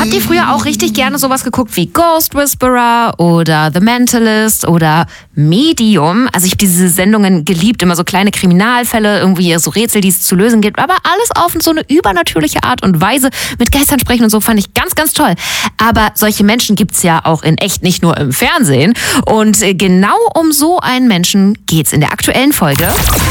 Habt ihr früher auch richtig gerne sowas geguckt wie Ghost Whisperer oder The Mentalist oder Medium? Also ich habe diese Sendungen geliebt, immer so kleine Kriminalfälle, irgendwie so Rätsel, die es zu lösen gibt, aber alles auf so eine übernatürliche Art und Weise, mit Geistern sprechen und so, fand ich ganz, ganz toll. Aber solche Menschen gibt's ja auch in echt, nicht nur im Fernsehen. Und genau um so einen Menschen geht's in der aktuellen Folge